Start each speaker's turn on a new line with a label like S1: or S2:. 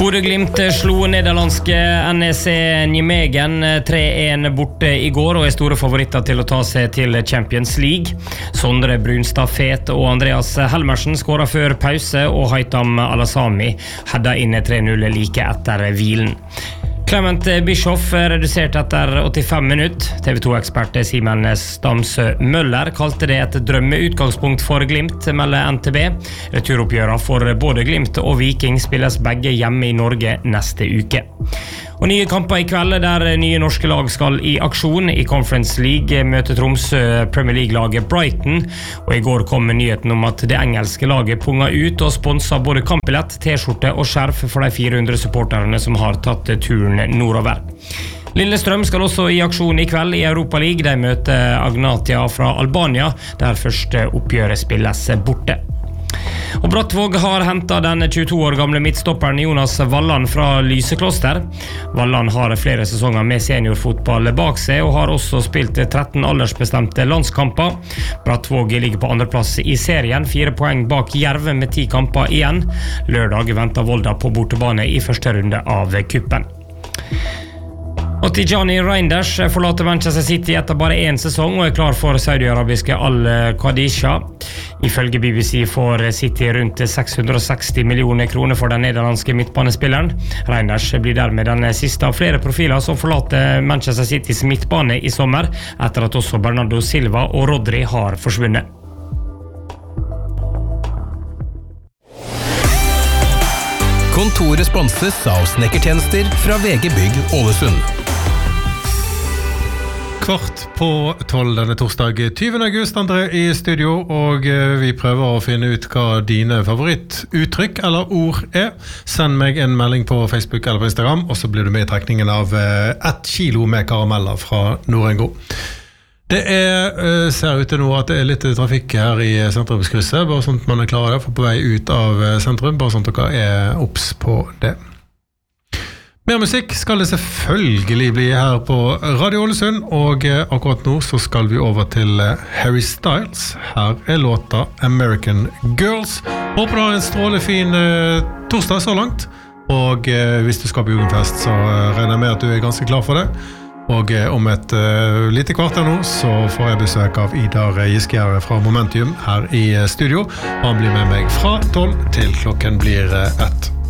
S1: Bodø/Glimt slo nederlandske NEC Nijmegen 3-1 borte I går og store favoritter til å ta seg til Champions League. Sondre Brunstad Fet og Andreas Helmersen skåret før pause, og Haitham Al-Assami hedda inn 3-0 like etter hvilen. Clement Bischoff redusert etter 85 minutter. TV2-ekspert Simen Stamsø Møller kalte det et drømmeutgangspunkt for Glimt, melder NTB. Returoppgjøret for både Glimt og Viking spilles begge hjemme I Norge neste uke. Og nye kamper I kveld der nye norske lag skal I aksjon. I Conference League møter Tromsø Premier League-laget Brighton, og I går kom nyheten om at det engelske laget punga ut og sponset både kampbillett, t-skjorte og skjerf for de 400 supporterne som har tatt turen nordover. Lillestrøm skal også I aksjon I kveld I Europa League. De møter Agnatia fra Albania, der første oppgjøret spilles borte. Og Brattvåg har hentet den 22 år gamle midtstopperen Jonas Walland fra Lysekloster. Walland har flere sesonger med seniorfotball bak seg, og har også spilt 13 aldersbestemte landskamper. Brattvåg ligger på andreplass I serien, 4 poeng bak Jerv med 10 kamper igjen. Lørdag venter Volda på bortebane I første runde av kuppen. Og Tijani Reinders forlater Manchester City etter bare en sesong og klar for saudi-arabiske Al-Qadisha. Ifølge BBC får City rundt 660 millioner kroner for den nederlandske midtbanespilleren. Reinders blir dermed den siste av flere profiler som forlater Manchester Citys midtbane I sommer, etter at også Bernardo Silva og Rodri har forsvunnet.
S2: Kontoret sponses av snekkertjenester fra VG Bygg Ålesund.
S3: 11:15 denne torsdag 20. august, André I studio, og vi prøver å finne ut hva dine favorittuttrykk eller ord Send meg en melding på Facebook eller på Instagram, og så blir du med I trekningen av 1 kilo med karameller fra Norengo. Det ser ut til nå at det litt trafikk her I sentrumskrysset, bare sånn at man klar det, for på vei ut av sentrum, bare sånn at dere obs på det. Mer musikk skal det selvfølgelig bli her på Radio Ålesund, og akkurat nå så skal vi over til Harry Styles. Her låta American Girls. Håper du har en strålefin torsdag så langt, og hvis du skal på jugendfest så regner jeg med at du ganske klar for det. Og om et lite kvarter nå så får jeg besøk av Idar Giskjære fra Momentum her I studio. Han blir med meg fra 12 til klokken blir 1.